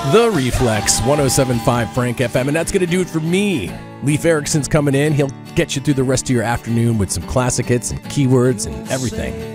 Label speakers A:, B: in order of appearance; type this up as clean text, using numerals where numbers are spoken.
A: The Reflex, 107.5 Frank FM, and that's going to do it for me. Leif Erickson's coming in. He'll get you through the rest of your afternoon with some classic hits and keywords and everything.